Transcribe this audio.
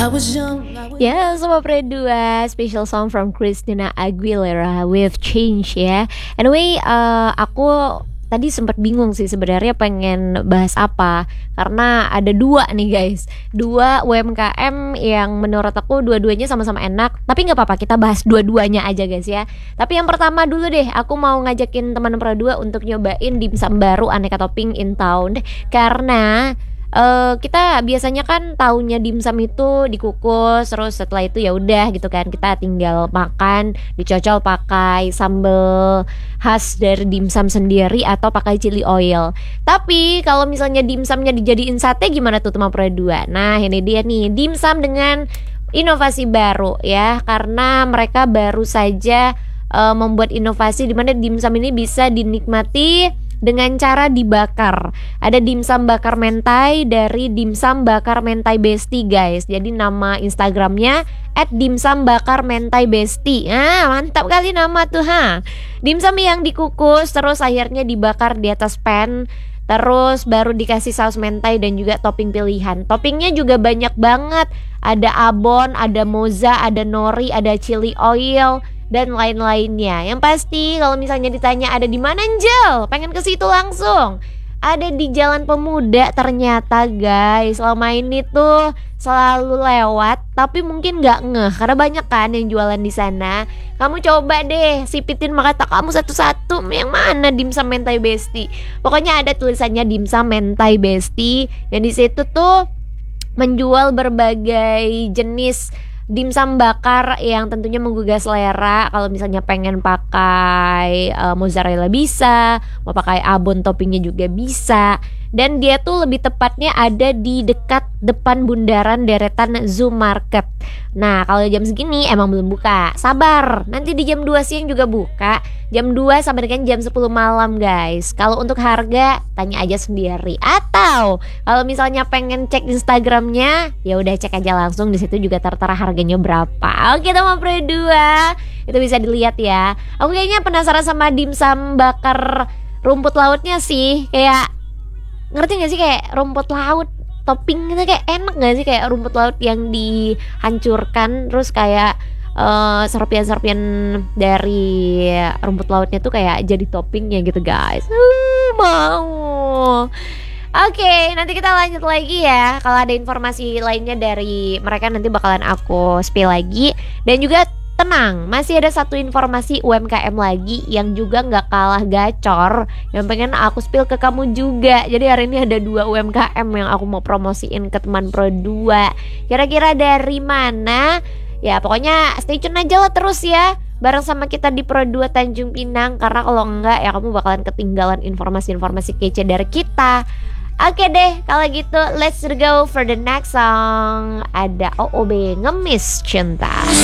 Ya, Sobat Pro 2, special song from Christina Aguilera with Change ya. Anyway, aku tadi sempat bingung sih sebenarnya pengen bahas apa, karena ada dua nih guys, dua UMKM yang menurut aku dua-duanya sama-sama enak. Tapi nggak apa-apa, kita bahas dua-duanya aja guys ya. Tapi yang pertama dulu deh, aku mau ngajakin teman Pro 2 untuk nyobain dimsum baru aneka topping in town deh. Karena kita biasanya kan taunya dimsum itu dikukus, terus setelah itu ya udah gitu kan, kita tinggal makan, dicocol pakai sambal khas dari dimsum sendiri atau pakai chili oil. Tapi kalau misalnya dimsumnya dijadiin sate gimana tuh teman Pro 2? Nah ini dia nih, dimsum dengan inovasi baru ya, karena mereka baru saja membuat inovasi di mana dimsum ini bisa dinikmati dengan cara dibakar. Ada dimsum bakar mentai dari Dimsum Bakar Mentai Besti guys. Jadi nama Instagramnya @dimsumbakarmentaibesti. Mantap kali nama tuh Dimsum yang dikukus terus akhirnya dibakar di atas pan, terus baru dikasih saus mentai dan juga topping pilihan. Toppingnya juga banyak banget. Ada abon, ada moza, ada nori, ada chili oil dan lain-lainnya. Yang pasti kalau misalnya ditanya ada di mana Angel, pengen ke situ langsung. Ada di Jalan Pemuda ternyata guys. Selama ini tuh selalu lewat, tapi mungkin nggak ngeh karena banyak kan yang jualan di sana. Kamu coba deh sipitin mata kamu satu-satu, yang mana dimsum mentai besti. Pokoknya ada tulisannya dimsum mentai besti, yang di situ tuh menjual berbagai jenis dimsum bakar yang tentunya menggugah selera. Kalau misalnya pengen pakai mozzarella bisa, mau pakai abon toppingnya juga bisa. Dan dia tuh lebih tepatnya ada di dekat depan bundaran deretan Zoo Market. Nah kalau jam segini emang belum buka, sabar, nanti di jam 2 siang juga buka, jam 2 sampai dengan jam 10 malam guys. Kalau untuk harga tanya aja sendiri, atau kalau misalnya pengen cek Instagramnya ya udah cek aja langsung, di situ juga tertera harganya berapa. Oke teman Pro 2, itu bisa dilihat ya. Aku kayaknya penasaran sama dimsum bakar rumput lautnya sih. Kayak ngerti gak sih, kayak rumput laut topping gitu, kayak enak gak sih, kayak rumput laut yang dihancurkan terus kayak serpian-serpian dari rumput lautnya tuh kayak jadi toppingnya gitu guys. Mau. Oke, nanti kita lanjut lagi ya. Kalau ada informasi lainnya dari mereka nanti bakalan aku spill lagi. Dan juga tenang, masih ada satu informasi UMKM lagi yang juga nggak kalah gacor, yang pengen aku spill ke kamu juga. Jadi hari ini ada 2 UMKM yang aku mau promosiin ke teman Pro 2. Kira-kira dari mana? Ya pokoknya stay tune aja lah terus ya, bareng sama kita di Pro 2 Tanjung Pinang. Karena kalau enggak ya kamu bakalan ketinggalan informasi-informasi kece dari kita. Oke deh, kalau gitu let's go for the next song. Ada OOB Ngemis Cinta.